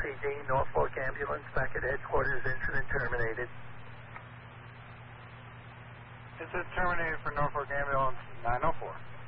LCD, Norfolk ambulance back at headquarters, incident terminated. Incident terminated for Norfolk ambulance 904.